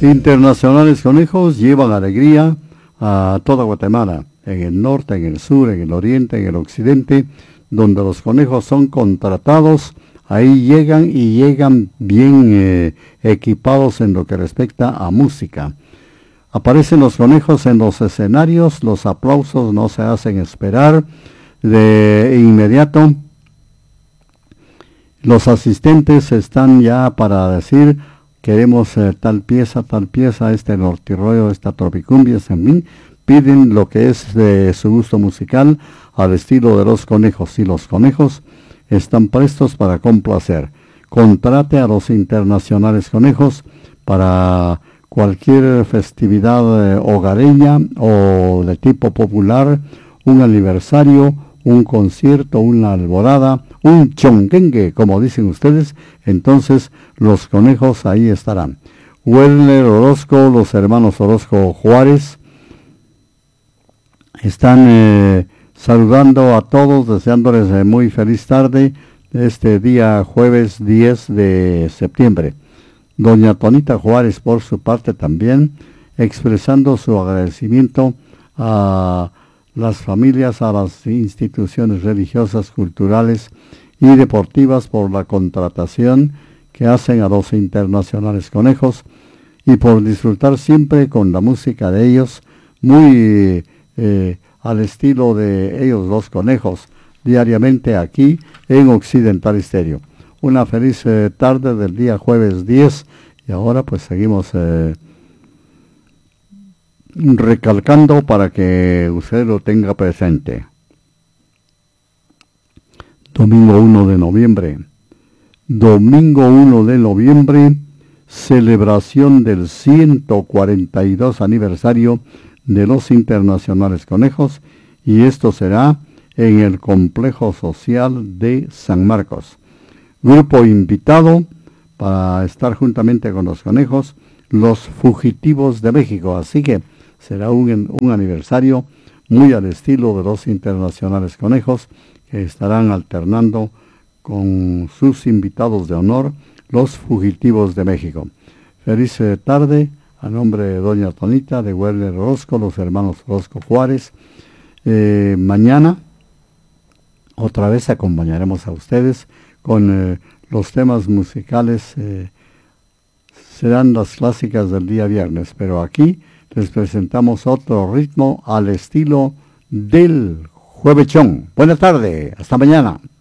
Internacionales Conejos llevan alegría a toda Guatemala, en el norte, en el sur, en el oriente, en el occidente, donde los conejos son contratados. Ahí llegan y llegan bien equipados en lo que respecta a música. Aparecen los conejos en los escenarios, los aplausos no se hacen esperar. De inmediato, los asistentes están ya para decir, queremos tal pieza, este nortirroyo, esta tropicumbia, en fin, piden lo que es de su gusto musical al estilo de los conejos, y los conejos están prestos para complacer. Contrate a los Internacionales Conejos para cualquier festividad hogareña o de tipo popular, un aniversario, un concierto, una alborada, un chonquengue, como dicen ustedes. Entonces los conejos ahí estarán. Werner Orozco, los hermanos Orozco Juárez, están saludando a todos, deseándoles muy feliz tarde este día jueves 10 de septiembre. Doña Tonita Juárez, por su parte, también expresando su agradecimiento a las familias, a las instituciones religiosas, culturales y deportivas por la contratación que hacen a los Internacionales Conejos y por disfrutar siempre con la música de ellos, muy al estilo de ellos los conejos, diariamente aquí en Occidental Estéreo. Una feliz tarde del día jueves 10, y ahora pues seguimos recalcando para que usted lo tenga presente. Domingo 1 de noviembre. Domingo 1 de noviembre, celebración del 142 aniversario de los Internacionales Conejos, y esto será en el Complejo Social de San Marcos. Grupo invitado para estar juntamente con los conejos, los Fugitivos de México. Así que será un aniversario muy al estilo de los Internacionales Conejos, que estarán alternando con sus invitados de honor, los Fugitivos de México. Feliz tarde a nombre de Doña Tonita, de Werner Orozco, los hermanos Orozco Juárez. Mañana otra vez acompañaremos a ustedes con los temas musicales. Serán las clásicas del día viernes, pero aquí les presentamos otro ritmo al estilo del juevechón. Buena tarde, hasta mañana.